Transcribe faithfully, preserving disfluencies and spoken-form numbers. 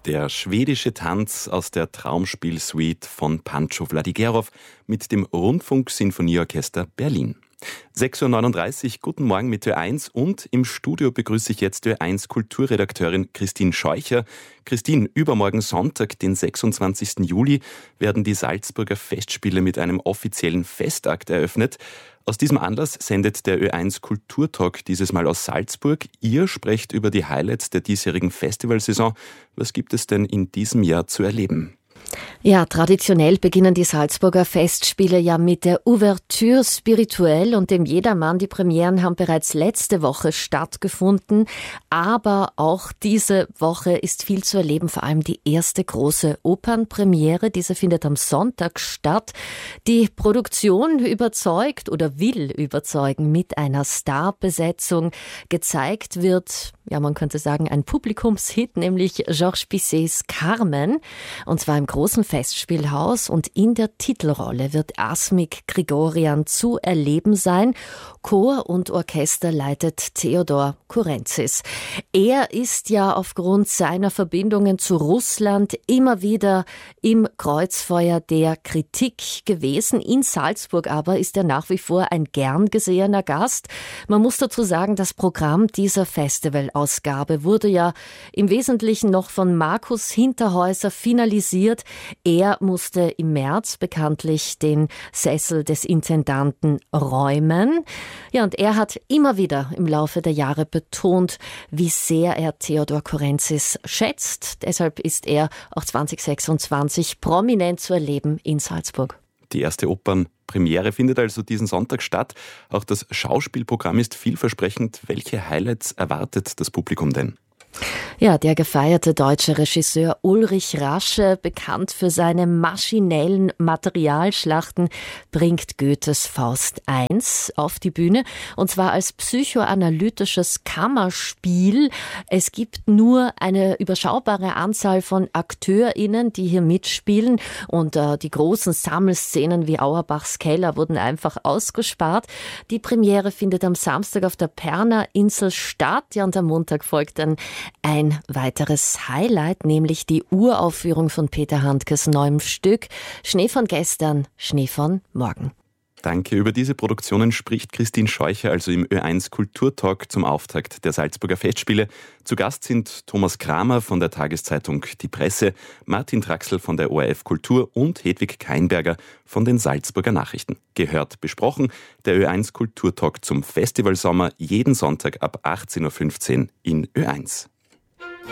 Der schwedische Tanz aus der Traumspielsuite von Pancho Vladigerov mit dem Rundfunk-Sinfonieorchester Berlin. sechs Uhr neununddreißig, guten Morgen mit Ö eins und im Studio begrüße ich jetzt Ö eins Kulturredakteurin Christine Scheucher. Christine, übermorgen Sonntag, den sechsundzwanzigsten Juli, werden die Salzburger Festspiele mit einem offiziellen Festakt eröffnet. Aus diesem Anlass sendet der Ö eins Kulturtalk dieses Mal aus Salzburg. Ihr sprecht über die Highlights der diesjährigen Festivalsaison. Was gibt es denn in diesem Jahr zu erleben? Ja, traditionell beginnen die Salzburger Festspiele ja mit der Ouverture spirituelle und dem Jedermann. Die Premieren haben bereits letzte Woche stattgefunden, aber auch diese Woche ist viel zu erleben, vor allem die erste große Opernpremiere. Diese findet am Sonntag statt. Die Produktion überzeugt oder will überzeugen mit einer Starbesetzung. Gezeigt wird, ja, man könnte sagen, ein Publikumshit, nämlich Georges Bizets Carmen, und zwar im großen Festspielhaus, und in der Titelrolle wird Asmik Grigorian zu erleben sein. Chor und Orchester leitet Theodor Kurenzis. Er ist ja aufgrund seiner Verbindungen zu Russland immer wieder im Kreuzfeuer der Kritik gewesen. In Salzburg aber ist er nach wie vor ein gern gesehener Gast. Man muss dazu sagen, das Programm dieser Festivalausgabe wurde ja im Wesentlichen noch von Markus Hinterhäuser finalisiert. Er musste im März bekanntlich den Sessel des Intendanten räumen. Ja, und er hat immer wieder im Laufe der Jahre betont, wie sehr er Theodor Kurenzis schätzt. Deshalb ist er auch zwanzig sechsundzwanzig prominent zu erleben in Salzburg. Die erste Opernpremiere findet also diesen Sonntag statt. Auch das Schauspielprogramm ist vielversprechend. Welche Highlights erwartet das Publikum denn? Ja, der gefeierte deutsche Regisseur Ulrich Rasche, bekannt für seine maschinellen Materialschlachten, bringt Goethes Faust eins auf die Bühne, und zwar als psychoanalytisches Kammerspiel. Es gibt nur eine überschaubare Anzahl von AkteurInnen, die hier mitspielen, und äh, die großen Sammelszenen wie Auerbachs Keller wurden einfach ausgespart. Die Premiere findet am Samstag auf der Perner Insel statt, ja, und am Montag folgt dann ein weiteres Highlight, nämlich die Uraufführung von Peter Handkes neuem Stück Schnee von gestern, Schnee von morgen. Danke. Über diese Produktionen spricht Christine Scheucher also im Ö eins Kulturtalk zum Auftakt der Salzburger Festspiele. Zu Gast sind Thomas Kramer von der Tageszeitung Die Presse, Martin Traxel von der O R F Kultur und Hedwig Keinberger von den Salzburger Nachrichten. Gehört, besprochen, der Ö eins Kulturtalk zum Festivalsommer jeden Sonntag ab achtzehn Uhr fünfzehn in Ö eins.